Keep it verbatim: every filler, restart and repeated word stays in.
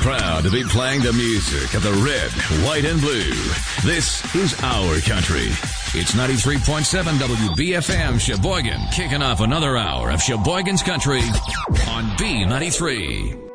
proud to be playing the music of the red, white, and blue. This is our country. It's ninety-three point seven W B F M Sheboygan, kicking off another hour of Sheboygan's Country on B ninety-three.